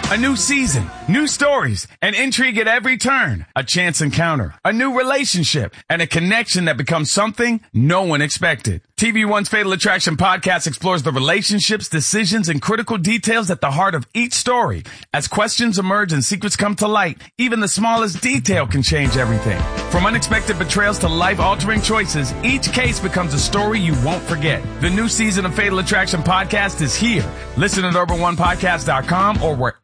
A new season, new stories, and intrigue at every turn. A chance encounter, a new relationship, and a connection that becomes something no one expected. TV One's Fatal Attraction podcast explores the relationships, decisions, and critical details at the heart of each story. As questions emerge and secrets come to light, even the smallest detail can change everything. From unexpected betrayals to life-altering choices, each case becomes a story you won't forget. The new season of Fatal Attraction podcast is here. Listen at UrbanOnePodcast.com or wherever